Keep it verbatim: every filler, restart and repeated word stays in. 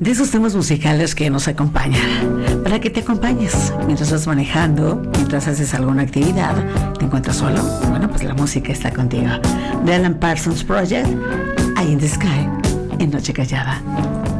de esos temas musicales que nos acompañan, para que te acompañes mientras estás manejando, mientras haces alguna actividad, te encuentras solo, bueno, pues la música está contigo. The Alan Parsons Project, Eye in the Sky, en Noche Callada.